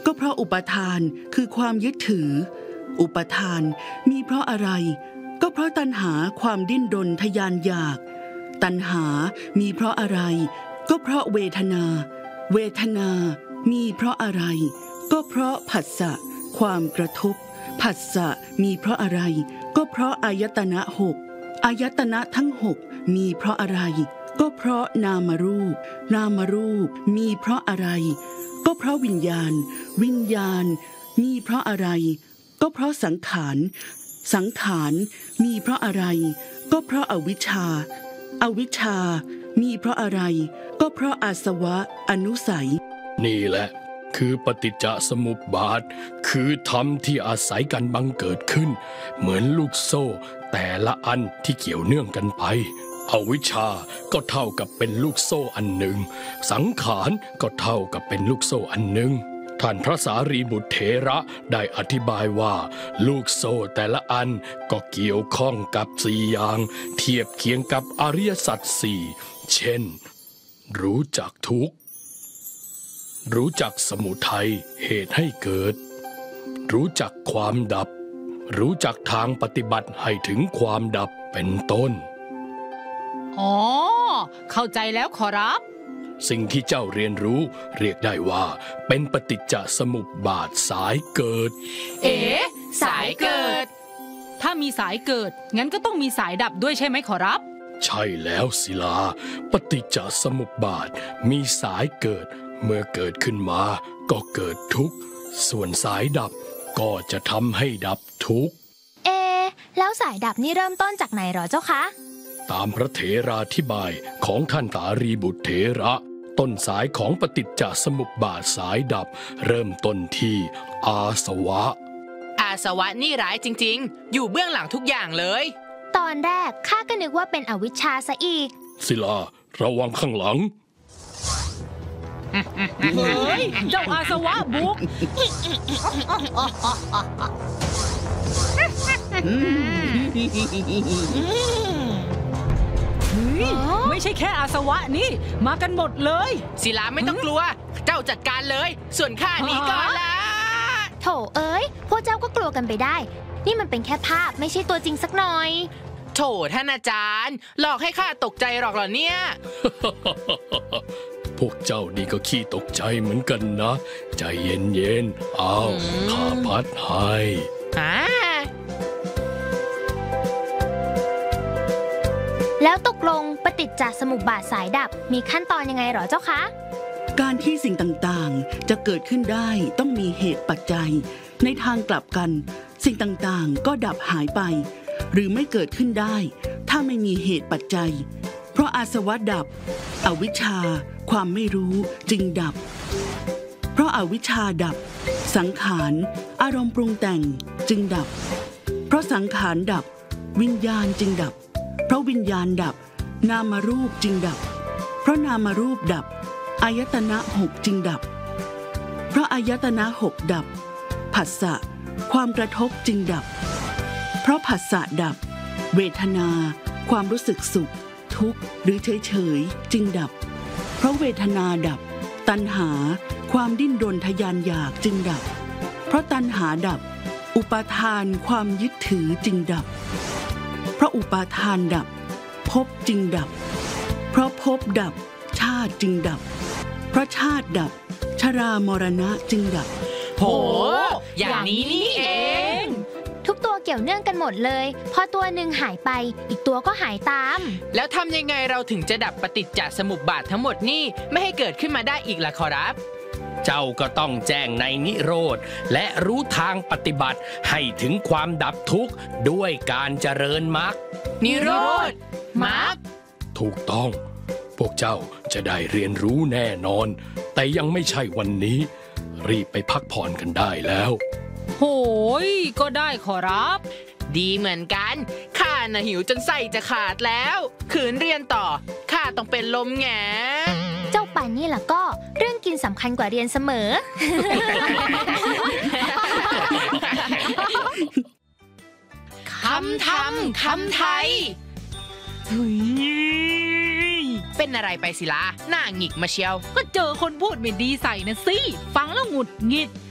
ก็เพราะอุปทานคือความยึดถืออุปทานมีเพราะอะไรก็เพราะตัณหาความดิ้นรนทยานอยากตัณหามีเพราะอะไรก็เพราะเวทนาเวทนามีเพราะอะไรก็เพราะผัสสะความกระทบผัสสะมีเพราะอะไรก็เพราะอายตนะหกอายตนะทั้งหกมีเพราะอะไรก็เพราะนามรูปนามรูปมีเพราะอะไรก็เพราะวิญญาณวิญญาณมีเพราะอะไรก็เพราะสังขารสังขารมีเพราะอะไรก็เพราะอวิชชาอวิชชามีเพราะอะไรก็เพราะอาสวะอนุสัยนี่แหละคือปฏิจจสมุปบาทคือธรรมที่อาศัยกันบังเกิดขึ้นเหมือนลูกโซ่แต่ละอันที่เกี่ยวเนื่องกันไปอวิชชาก็เท่ากับเป็นลูกโซ่อันหนึ่งสังขารก็เท่ากับเป็นลูกโซ่อันหนึ่งท่านพระสารีบุตรเถระได้อธิบายว่าลูกโซ่แต่ละอันก็เกี่ยวข้องกับสี่อย่างเทียบเคียงกับอริยสัจสี่เช่นรู้จักทุกข์รู้จักสมุทัยเหตุให้เกิดรู้จักความดับรู้จักทางปฏิบัติให้ถึงความดับเป็นต้นอ๋อเข้าใจแล้วขอรับสิ่งที่เจ้าเรียนรู้เรียกได้ว่าเป็นปฏิจจสมุปบาทสายเกิดสายเกิดถ้ามีสายเกิดงั้นก็ต้องมีสายดับด้วยใช่ไหมขอรับใช่แล้วศิลาปฏิจจสมุปบาทมีสายเกิดเมื่อเกิดขึ้นมาก็เกิดทุกข์ส่วนสายดับก็จะทำให้ดับทุกข์แล้วสายดับนี่เริ่มต้นจากไหนหรอเจ้าคะตามพระเถราธิบายของท่านสารีบุตรเถระต้นสายของปฏิจจสมุปบาทสายดับเริ่มต้นที่อาสวะอาสวะนี่ร้ายจริงๆอยู่เบื้องหลังทุกอย่างเลยตอนแรกข้าก็นึกว่าเป็นอวิชชาซะอีกศิลาระวังข้างหลังเฮ้ยเจ้าอาสวะบุกไม่ใช่แค่อาสวะนี่มากันหมดเลยศิลาไม่ต้องกลัวเจ้าจัดการเลยส่วนข้าหนีก่อนละโถเอ้ยพวกเจ้าก็กลัวกันไปได้นี่มันเป็นแค่ภาพไม่ใช่ตัวจริงสักหน่อยโถท่านอาจารย์หลอกให้ข้าตกใจหรอกเหรอเนี่ยพวกเจ้านี่ก็ขี้ตกใจเหมือนกันนะใจเย็นๆเอาข้าพัดให้แล้วตกลงปฏิจจสมุปบาทสายดับมีขั้นตอนยังไงหรอเจ้าคะการที่สิ่งต่างๆจะเกิดขึ้นได้ต้องมีเหตุปัจจัยในทางกลับกันสิ่งต่างๆก็ดับหายไปหรือไม่เกิดขึ้นได้ถ้าไม่มีเหตุปัจจัยเพราะอาสวะดับอวิชชาความไม่รู้จึงดับเพราะอวิชชาดับสังขารอารมณ์ปรุงแต่งจึงดับเพราะสังขารดับวิญญาณจึงดับเพราะวิญญาณดับนามรูปจึงดับเพราะนามรูปดับอายตนะหกจึงดับเพราะอายตนะหกดับผัสสะความกระทบจึงดับเพราะผัสสะดับเวทนาความรู้สึกสุขทุกข์หรือเฉยๆจึงดับเพราะเวทนาดับตัณหาความดิ้นรนทยานอยากจึงดับเพราะตัณหาดับอุปาทานความยึดถือจึงดับเพราะอุปาทานดับภพจึงดับเพราะภพดับชาติจึงดับเพราะชาติดับชรามรณะจึงดับโหอย่างนี้นี่เองทุกตัวเกี่ยวเนื่องกันหมดเลยพอตัวหนึ่งหายไปอีกตัวก็หายตามแล้วทำยังไงเราถึงจะดับปฏิจจสมุปบาททั้งหมดนี่ไม่ให้เกิดขึ้นมาได้อีกล่ะขอรับเจ้าก็ต้องแจ้งในนิโรธและรู้ทางปฏิบัติให้ถึงความดับทุกข์ด้วยการเจริญมรรคนิโรธมรรคถูกต้องพวกเจ้าจะได้เรียนรู้แน่นอนแต่ยังไม่ใช่วันนี้รีบไปพักผ่อนกันได้แล้วโหยก็ได้ขอรับดีเหมือนกันข้าน่ะหิวจนไส้จะขาดแล้วขืนเรียนต่อข้าต้องเป็นลมแง่เจ้าปันนี่ล่ะก็เรื่องกินสำคัญกว่าเรียนเสมอคำธรรมคำไทยเป็นอะไรไปศิลาหน้าหงิกมาเชียวก็เจอคนพูดไม่ดีใส่นะสิฟังแล้วหงุดหงิด